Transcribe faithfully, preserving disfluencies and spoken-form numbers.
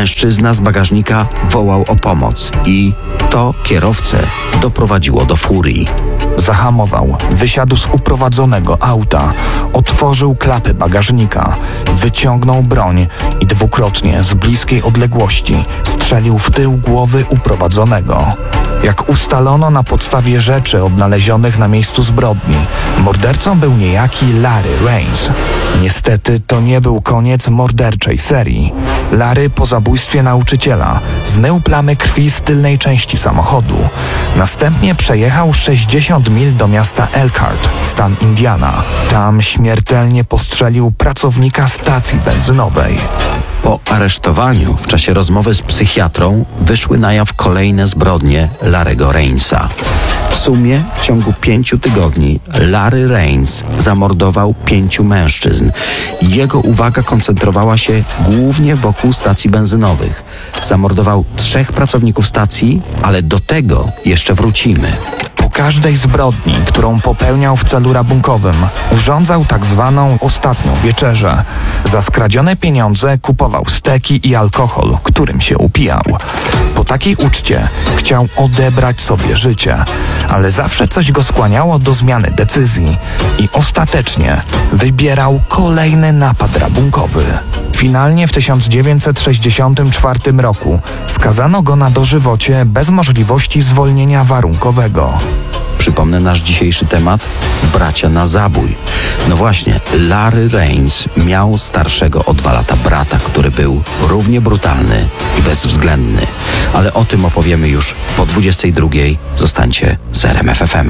Mężczyzna z bagażnika wołał o pomoc i to kierowcę doprowadziło do furii. Zahamował, wysiadł z uprowadzonego auta, otworzył klapy bagażnika, wyciągnął broń i dwukrotnie z bliskiej odległości strzelił w tył głowy uprowadzonego. Jak ustalono na podstawie rzeczy odnalezionych na miejscu zbrodni, mordercą był niejaki Larry Rains. Niestety to nie był koniec morderczej serii. Larry po zabójstwie nauczyciela zmył plamy krwi z tylnej części samochodu. Następnie przejechał sześćdziesiąt mil do miasta Elkhart, stan Indiana. Tam śmiertelnie postrzelił pracownika stacji benzynowej. Po aresztowaniu w czasie rozmowy z psychiatrą wyszły na jaw kolejne zbrodnie Larry'ego Rainsa. W sumie w ciągu pięciu tygodni Larry Rains zamordował pięciu mężczyzn. Jego uwaga koncentrowała się głównie wokół stacji benzynowych. Zamordował trzech pracowników stacji, ale do tego jeszcze wrócimy. Po każdej zbrodni, którą popełniał w celu rabunkowym, urządzał tak zwaną ostatnią wieczerzę. Za skradzione pieniądze kupował steki i alkohol, którym się upijał. Po takiej uczcie chciał odebrać sobie życie, ale zawsze coś go skłaniało do zmiany decyzji i ostatecznie wybierał kolejny napad rabunkowy. Finalnie w tysiąc dziewięćset sześćdziesiątym czwartym roku skazano go na dożywocie bez możliwości zwolnienia warunkowego. Przypomnę nasz dzisiejszy temat – bracia na zabój. No właśnie, Larry Rains miał starszego o dwa lata brata, który był równie brutalny i bezwzględny. Ale o tym opowiemy już po dwudziestej drugiej. Zostańcie z R M F F M.